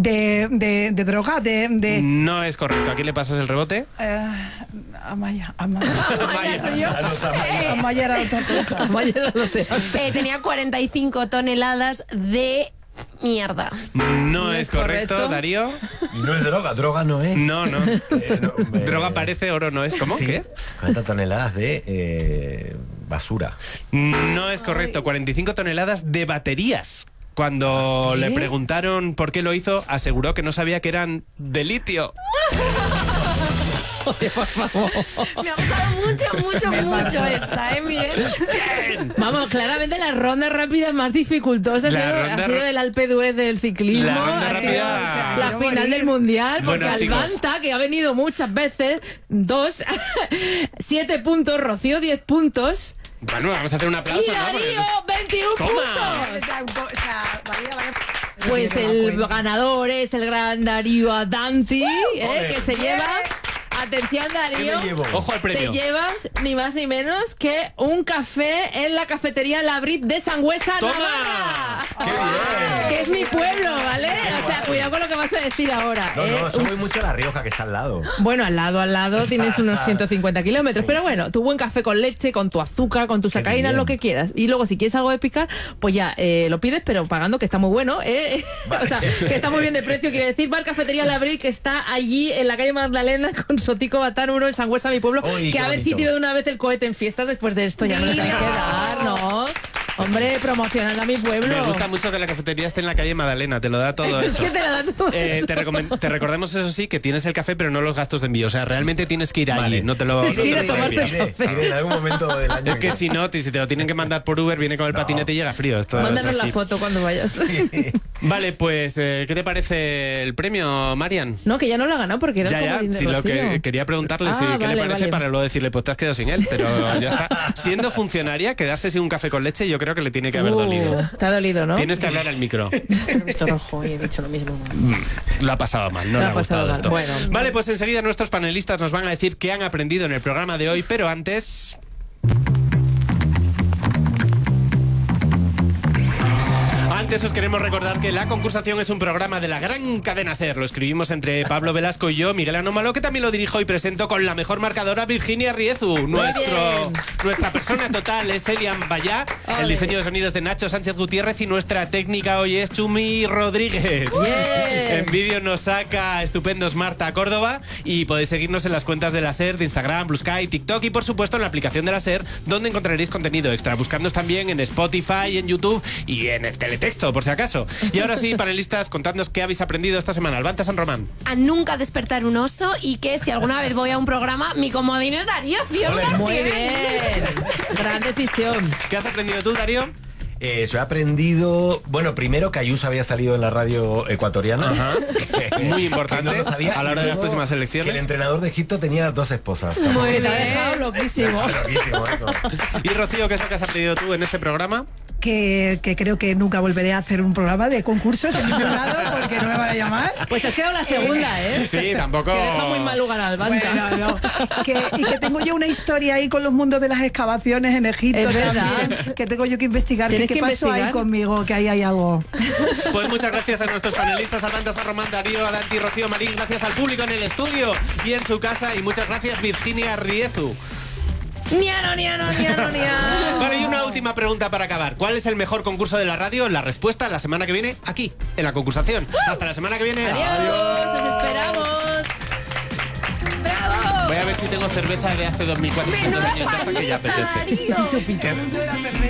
de droga, No es correcto. ¿A quién le pasas el rebote? Amaya soy yo. Amaya era otra cosa. Amaya no lo sé. Tenía 45 toneladas de mierda. No es correcto, Darío. Y no es droga no es. No. Droga parece, oro no es. ¿Cómo? Sí. ¿Qué? 40 toneladas de basura. No es correcto, 45 toneladas de baterías. Cuando le preguntaron por qué lo hizo, aseguró que no sabía que eran de litio. Oye, por favor. Me ha gustado mucho esta, Miguel. Vamos, claramente la ronda rápida más dificultosa ha sido el Alpe d'Huez del ciclismo, La ronda ha rápida, sido la final del Mundial, porque bueno, Albanta, que ha venido muchas veces, 7 puntos, Rocío 10 puntos. Bueno, vamos a hacer un aplauso, Y Darío, ¿no? 21 ¡Toma! puntos. Pues el ganador es el gran Darío Adanti, que se lleva... Atención, Darío. Ojo al premio. Te llevas ni más ni menos que un café en la cafetería La Brit de Sangüesa, ¡Toma! Navarra. ¡Qué bien! Que es mi pueblo, ¿vale? O sea, cuidado con lo que vas a decir ahora. No, eso voy mucho a La Rioja, que está al lado. Bueno, al lado tienes unos 150 kilómetros. Pero bueno, tu buen café con leche, con tu azúcar, con tu sacarina, lo que quieras. Y luego, si quieres algo de picar, pues ya lo pides, pero pagando, que está muy bueno. O sea, que está muy bien de precio. Quiere decir, Bar Cafetería La Brit, que está allí en la calle Magdalena con Sotico Batán 1 en Sangüesa, mi pueblo. Uy, que a ver si tiro de una vez el cohete en fiesta después de esto. Ya me lo tengo que dar, ¿no? Hombre, promocionando a mi pueblo. Me gusta mucho que la cafetería esté en la calle Magdalena, te lo da todo Es hecho. que te la da todo. Te recordemos, eso sí, que tienes el café, pero no los gastos de envío. O sea, realmente tienes que ir allí, Vale. no te lo... Es que ir a no te lo tomarte envían. el café. Iré en algún momento del año. Es que si no, si te lo tienen que mandar por Uber, viene con el patinete y llega frío. Esto es Mándanos la así. foto cuando vayas. Vale, pues, ¿qué te parece el premio, Marian? No, que ya no lo ha ganado porque era Ya, como si lo que quería preguntarle Ah, si qué vale, le parece vale. para luego decirle, pues te has quedado sin él, pero ya está. Siendo funcionaria, quedarse sin un café con leche, yo creo que le tiene que haber dolido. Te ha dolido, ¿no? Tienes que hablar al micro. He visto rojo y he dicho lo mismo. Lo ha pasado mal, no Lo le ha ha pasado gustado mal. esto. Bueno. Vale, pues enseguida nuestros panelistas nos van a decir qué han aprendido en el programa de hoy, pero antes... Antes os queremos recordar que La Concursación es un programa de la gran cadena SER. Lo escribimos entre Pablo Velasco y yo, Miguel Anómalo, que también lo dirijo y presento con la mejor marcadora, Virginia Riezu. Nuestra persona total es Elian Bayá, el diseño de sonidos de Nacho Sánchez Gutiérrez y nuestra técnica hoy es Chumi Rodríguez. En vídeo nos saca estupendos Marta Córdoba y podéis seguirnos en las cuentas de la SER, de Instagram, Blue Sky, TikTok y por supuesto en la aplicación de la SER, donde encontraréis contenido extra. Buscándonos también en Spotify, en YouTube y en el teletexto, por si acaso. Y ahora sí, panelistas, contadnos qué habéis aprendido esta semana. Albanta San Román. A nunca despertar un oso y que si alguna vez voy a un programa, mi comodín es Darío. Muy bien. Gran decisión. ¿Qué has aprendido tú, Darío? Yo he aprendido, bueno, primero que Ayuso había salido en la radio ecuatoriana. Ajá. Muy importante Que no lo sabía, a la hora y de las luego próximas que elecciones. el entrenador de Egipto tenía 2 esposas. Muy bien. Te ha dejado loquísimo. Loquísimo eso. Y Rocío, ¿qué es lo que has aprendido tú en este programa? Que creo que nunca volveré a hacer un programa de concursos en ningún lado porque no me van a llamar. Pues has quedado la segunda, ¿eh? Sí, tampoco... Que deja muy mal lugar al Albanta. Bueno, no. Y que tengo yo una historia ahí con los mundos de las excavaciones en Egipto Es verdad. también, que tengo yo que investigar. Tienes ¿Qué que pasó investigar. ahí conmigo? Que ahí hay algo. Pues muchas gracias a nuestros panelistas, Albanta San Román, Darío Adanti, Rocío Marín. Gracias al público en el estudio y en su casa. Y muchas gracias, Virginia Riezu. Niano. Vale, y una última pregunta para acabar. ¿Cuál es el mejor concurso de la radio? La respuesta la semana que viene, aquí, en La Concursación. Hasta la semana que viene. Adiós. Nos esperamos. ¡Bravo! Voy a ver si tengo cerveza de hace 2400 años en casa que ya apetece. Darío. Chupito.